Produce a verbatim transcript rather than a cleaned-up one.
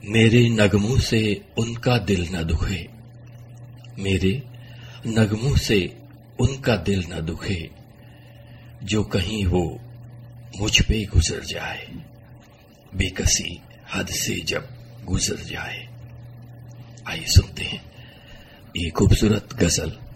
मेरे नगमों से उनका दिल न दुखे, मेरे नगमों से उनका दिल न दुखे, जो कहीं वो मुझ पे गुजर जाए, बेकसी हद से जब गुजर जाए। आइए सुनते हैं ये खूबसूरत गजल